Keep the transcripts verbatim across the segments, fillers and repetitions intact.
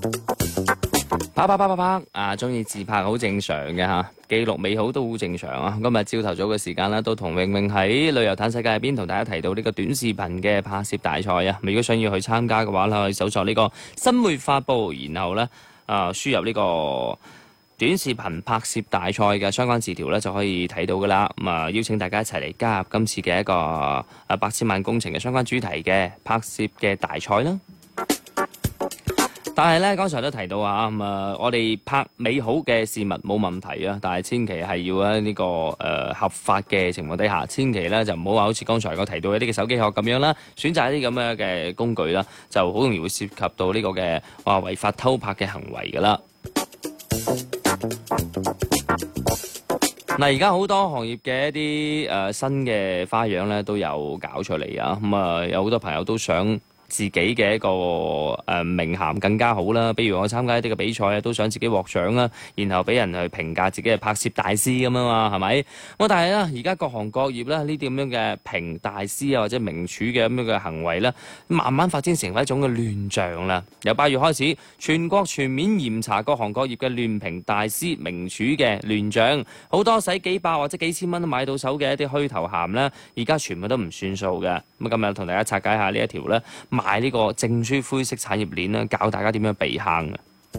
拍拍拍拍拍啊！中意自拍好正常嘅嚇，記錄美好都好正常啊！今日朝頭早嘅時間啦，都同永永喺旅遊嘆世界入邊同大家提到呢個短視頻嘅拍攝大賽啊！如果想要去參加嘅話咧，可以搜索呢個新會發布，然後咧啊輸入呢個短視頻拍攝大賽嘅相關字條咧，就可以睇到噶啦。咁啊，邀請大家一齊嚟加入今次嘅一個啊百千萬工程嘅相關主題嘅拍攝嘅大賽啦。但係咧，剛才都提到啊，咁、嗯、啊，我哋拍美好嘅事物冇問題啊，但係千祈係要喺呢、這個誒、呃、合法嘅情況底下，千祈咧就唔好話好似剛才我提到一啲嘅手機殼咁樣啦，選擇一啲咁樣嘅工具啦，就好容易會涉及到呢個嘅話違法偷拍嘅行為噶啦。嗱，而家好多行業嘅一啲誒、呃、新嘅花樣咧都有搞出嚟啊，咁、嗯、啊有好多朋友都想自己嘅一個誒、呃、名銜更加好啦，比如我參加一啲嘅比賽啊，都想自己獲獎啦，然後俾人去評價自己係拍攝大師咁啊嘛，係咪？咁但係咧，而家各行各業咧呢啲咁樣嘅評大師啊或者名廚嘅咁樣嘅行為咧，慢慢發展成為一種嘅亂象啦。由八月開始，全國全面嚴查各行各業嘅亂評大師名廚嘅亂象，好多使幾百或者幾千蚊都買到手嘅一啲虛頭銜咧，而家全部都唔算數嘅。咁今日同大家拆解下呢一條咧。賣呢個證書灰色產業鏈啦，教大家點樣避坑啊！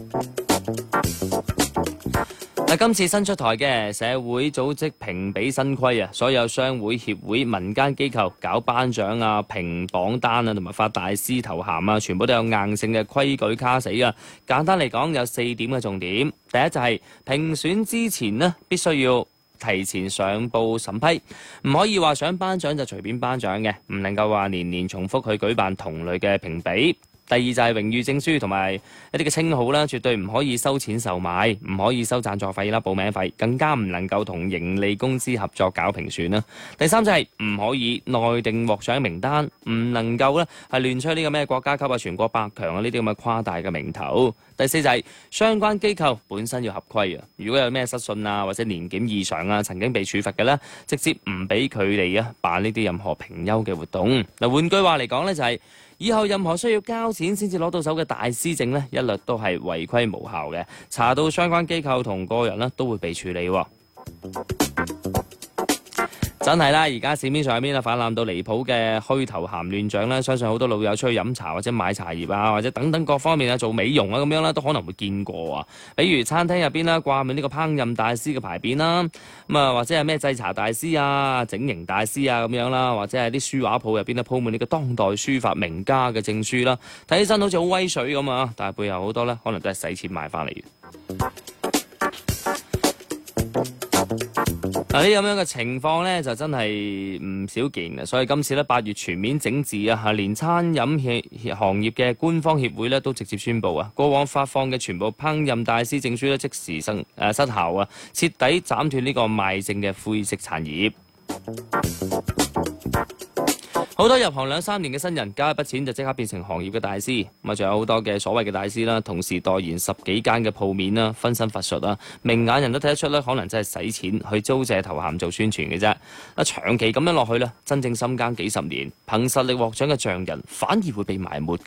嗱，今次新出台嘅社會組織評比新規啊，所有商會、協會、民間機構搞頒獎啊、評榜單啊，同埋發大師頭銜啊，全部都有硬性嘅規矩卡死啊！簡單嚟講，有四點嘅重點。第一就係評選之前呢，必須要提前上報審批，唔可以話想頒獎就隨便頒獎嘅，唔能夠話年年重複去舉辦同類嘅評比。第二就係榮譽證書同埋一啲嘅稱號啦，絕對唔可以收錢售賣，唔可以收贊助費啦、報名費，更加唔能夠同盈利公司合作搞評選啦。第三就係唔可以內定獲獎名單，唔能夠咧係亂吹呢個咩國家級啊、全國百強啊呢啲咁嘅誇大嘅名頭。第四就係相關機構本身要合規啊，如果有咩失信啊或者年檢異常啊，曾經被處罰嘅咧，直接唔俾佢哋啊辦呢啲任何評優嘅活動。嗱，換句話嚟講咧就係、是。以後任何需要交錢先至攞到手嘅大師證呢，一律都係違規無效嘅，查到相關機構同個人呢都會被處理。真係啦，而家市面上面啊泛濫到離譜嘅虛頭銜亂象啦，相信好多老友出去飲茶或者買茶葉啊，或者等等各方面啊做美容啊咁樣啦，都可能會見過啊。比如餐廳入邊啦掛滿呢個烹飪大師嘅牌匾啦，咁啊或者係咩製茶大師啊、整形大師啊咁樣啦，或者係啲書畫鋪入邊咧鋪滿呢個當代書法名家嘅證書啦，睇起身好似好威水咁啊，但係背後好多咧可能都係使錢買翻嚟嘅。嗱，呢咁樣嘅情況呢，就真係唔少見嘅，所以今次呢，八月全面整治啊，連餐飲業行業嘅官方協會呢，都直接宣布啊，過往發放嘅全部烹飪大師證書呢，即時生誒、呃、失效啊，徹底斬斷呢個賣證嘅灰色產業。好多入行兩三年嘅新人，加一筆錢就即刻變成行業嘅大師。咁啊，仲有好多嘅所謂嘅大師啦，同時代言十幾間嘅鋪面啦，分身乏術啦，明眼人都睇得出咧，可能真係使錢去租借頭銜做宣傳嘅啫。啊，長期咁樣落去咧，真正深耕幾十年，憑實力獲獎嘅匠人，反而會被埋沒㗎。